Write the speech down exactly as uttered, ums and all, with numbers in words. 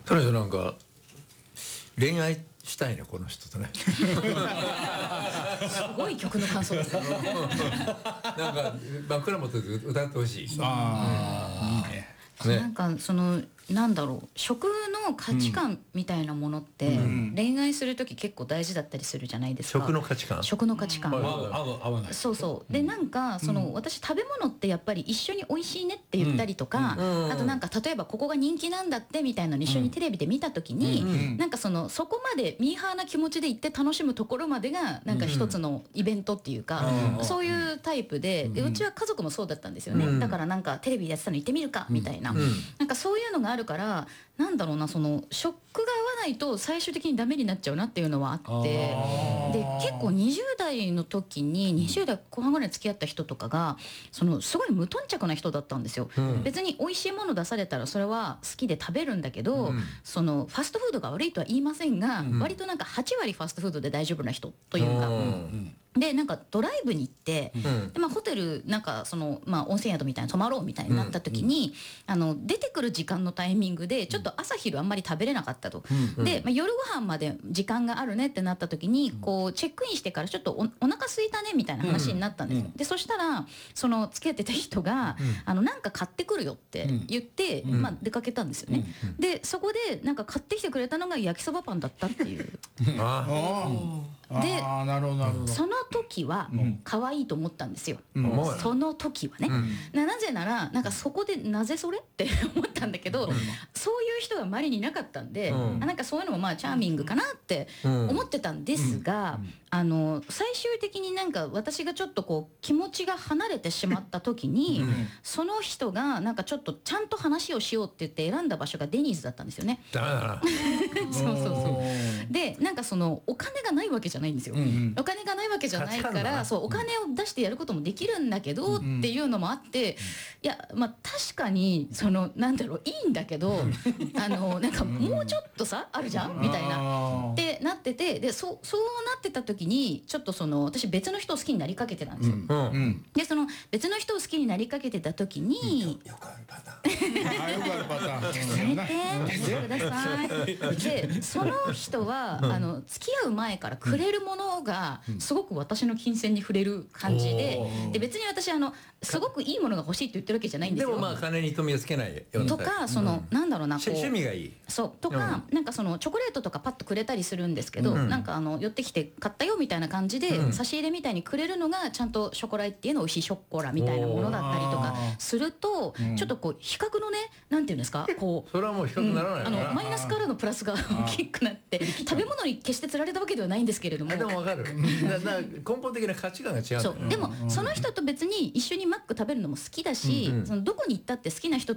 とにかくなんか恋愛したいねこの人とね。 すごい曲の感想ですね。 なんか枕元で歌ってほしい。 ああ、いいね。 ねなんかそのなんだろう、食の価値観みたいなものって、うん、恋愛する時結構大事だったりするじゃないですか。 食の価値観食の価値観、 うん、合う合う合わない。 そうそうで、なんかその、うん、私食べ物ってやっぱり一緒に美味しいねって言ったりとか、うん、あとなんか例えばここが人気なんだってみたいなの一緒にテレビで見た時に、うん、なんかそのそこまでミーハーな気持ちで行って楽しむところまでがなんか一つのイベントっていうか、うん、そういうタイプで、でうちは家族もそうだったんですよね、うん、だからなんかテレビでやってたの行ってみるかみたいな、うん、なんかそういうのがあるから、なんだろうな、その食が合わないと最終的にダメになっちゃうなっていうのはあって、で結構にじゅう代の時ににじゅう代後半ぐらいに付き合った人とかがそのすごい無頓着な人だったんですよ、うん、別に美味しいもの出されたらそれは好きで食べるんだけど、うん、そのファストフードが悪いとは言いませんが、うん、割となんかはち割ファストフードで大丈夫な人というか、うんでなんかドライブに行って、うん、でまあ、ホテルなんかその、まあ、温泉宿みたいに泊まろうみたいになった時に、うんうん、あの出てくる時間のタイミングでちょっと朝昼あんまり食べれなかったと、うん、で、まあ、夜ご飯まで時間があるねってなった時にこうチェックインしてからちょっと お, お腹空いたねみたいな話になったんですよ、うん、でそしたらその付き合ってた人が、うん、あのなんか買ってくるよって言って、うん、まあ、出かけたんですよね、うん、でそこでなんか買ってきてくれたのが焼きそばパンだったっていうああであなるほどなるほど、その時は可愛いと思ったんですよ、うん、その時はね、うん、な, なぜならなんかそこでなぜそれって思ったんだけど、うん、そういう人が周りにいなかったんで、うん、なんかそういうのもまあチャーミングかなって思ってたんですが、うんうん、あの最終的になんか私がちょっとこう気持ちが離れてしまった時に、うん、その人がなんかちょっとちゃんと話をしようって言って選んだ場所がデニーズだったんですよね。 ダメだなそうそうそうでなんかそのお金がないわけじゃないんですよ、うんうん、お金がないわけじゃないからそうお金を出してやることもできるんだけど、うん、っていうのもあって、いやまあ確かにそのなんだろういいんだけどあのなんかもうちょっとさあるじゃんみたいなってなってて、で そ, そうなってた時にちょっとその私別の人を好きになりかけてたんですよ、うんうん、でその別の人を好きになりかけてた時に、 うん、よくあるパターンよくあるパターンやめてくださいでその人は、うん、あの付き合う前からくれるものがすごく私の金銭に触れる感じで、うん、で別に私あのすごくいいものが欲しいって言ってるわけじゃないんですよ。 でもまあ金に富をつけないようなとかその、うん、なんだろうなこう趣味がいいそうとか、うん、なんかそのチョコレートとかパッとくれたりするんですけど、うん、なんかあの寄ってきて買ったよみたいな感じで、うん、差し入れみたいにくれるのがちゃんとショコラっていうの美味しいショコラみたいなものだったりとかすると、うん、ちょっとこう比較のねなんていうんですかこうそれはもう比較にならない、うん、 あのマイナスからのプラスが大きくなって食べ物に決して釣られたわけではないんですけれども、 でも分かるだだ根本的な価値観が違う、 そうでもその人と別に一緒にマック食べるのも好きだし、うんうん、そのどこに行ったって好きな人